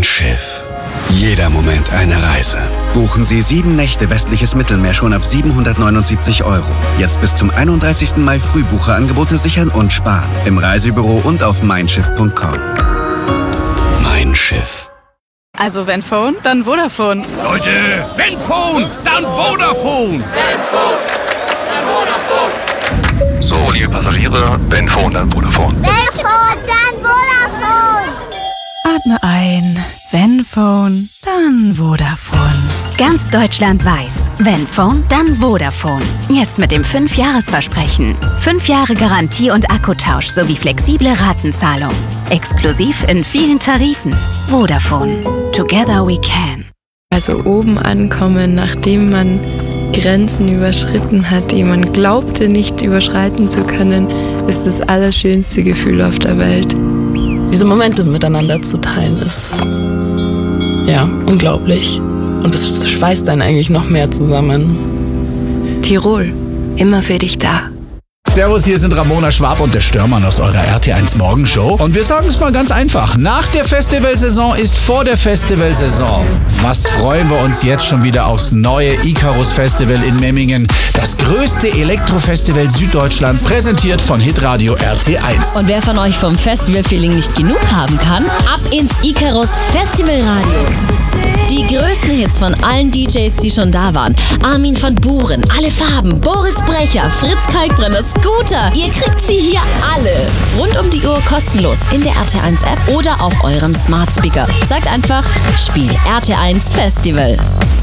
Mein Schiff. Jeder Moment eine Reise. Buchen Sie 7 Nächte westliches Mittelmeer schon ab 779 €. Jetzt bis zum 31. Mai Frühbucherangebote sichern und sparen. Im Reisebüro und auf meinschiff.com. Mein Schiff. Also wenn Phone, dann Vodafone. Leute, wenn Phone, dann Vodafone. Wenn Phone, dann Vodafone. So, liebe Passagiere, wenn Phone, dann Vodafone. Wenn Phone, dann Vodafone. Atme ein. Wenn Phone, dann Vodafone. Ganz Deutschland weiß, wenn Phone, dann Vodafone. Jetzt mit dem 5-Jahres-Versprechen. 5 Jahre Garantie und Akkutausch sowie flexible Ratenzahlung. Exklusiv in vielen Tarifen. Vodafone. Together we can. Also oben ankommen, nachdem man Grenzen überschritten hat, die man glaubte nicht überschreiten zu können, ist das allerschönste Gefühl auf der Welt. Diese Momente miteinander zu teilen ist ja unglaublich. Und es schweißt einen eigentlich noch mehr zusammen. Tirol. Immer für dich da. Servus, hier sind Ramona Schwab und der Störmann aus eurer RT1 Morgenshow. Und wir sagen es mal ganz einfach. Nach der Festivalsaison ist vor der Festivalsaison. Was freuen wir uns jetzt schon wieder aufs neue Icarus Festival in Memmingen. Das größte Elektrofestival Süddeutschlands, präsentiert von Hitradio RT1. Und wer von euch vom Festival-Feeling nicht genug haben kann, ab ins Icarus Festivalradio. Die größten Hits von allen DJs, die schon da waren. Armin van Buuren, Alle Farben, Boris Brecher, Fritz Kalkbrenner, Scooter. Ihr kriegt sie hier alle. Rund um die Uhr kostenlos in der RT1-App oder auf eurem Smart Speaker. Sagt einfach, Spiel RT1 Festival.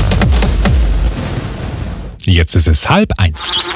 Jetzt ist es 12:30.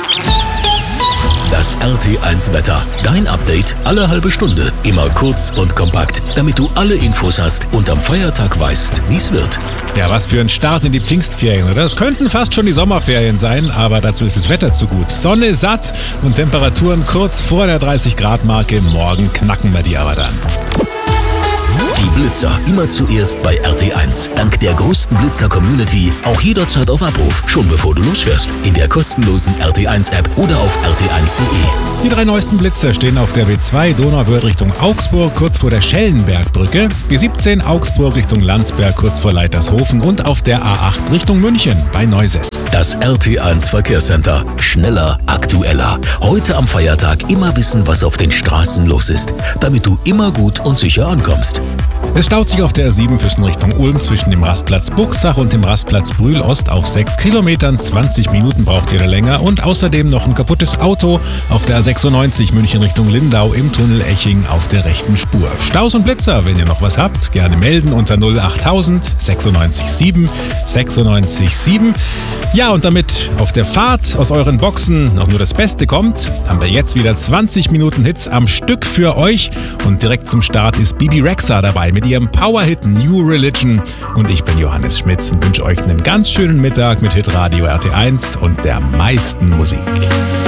Das RT1-Wetter. Dein Update alle halbe Stunde. Immer kurz und kompakt, damit du alle Infos hast und am Feiertag weißt, wie es wird. Ja, was für ein Start in die Pfingstferien, oder? Es könnten fast schon die Sommerferien sein, aber dazu ist das Wetter zu gut. Sonne satt und Temperaturen kurz vor der 30-Grad-Marke. Morgen knacken wir die aber dann. Die Blitzer immer zuerst bei RT1. Dank der größten Blitzer-Community auch jederzeit auf Abruf, schon bevor du losfährst. In der kostenlosen RT1-App oder auf rt1.de. Die 3 neuesten Blitzer stehen auf der W2 Donauwörth Richtung Augsburg, kurz vor der Schellenbergbrücke. Die 17 Augsburg Richtung Landsberg, kurz vor Leitershofen. Und auf der A8 Richtung München bei Neuses. Das RT1 Verkehrscenter. Schneller, aktueller. Heute am Feiertag immer wissen, was auf den Straßen los ist, damit du immer gut und sicher ankommst. Es staut sich auf der A7 Füssen Richtung Ulm zwischen dem Rastplatz Buchsach und dem Rastplatz Brühl-Ost auf 6 Kilometern. 20 Minuten braucht ihr da länger. Und außerdem noch ein kaputtes Auto auf der A96 München Richtung Lindau im Tunnel Eching auf der rechten Spur. Staus und Blitzer, wenn ihr noch was habt, gerne melden unter 08000 96 7 96 7. Ja, und damit auf der Fahrt aus euren Boxen noch nur das Beste kommt, haben wir jetzt wieder 20 Minuten Hits am Stück für euch. Und direkt zum Start ist Bibi Rexha dabei mit ihrem Powerhit New Religion. Und ich bin Johannes Schmitz und wünsche euch einen ganz schönen Mittag mit Hitradio RT1 und der meisten Musik.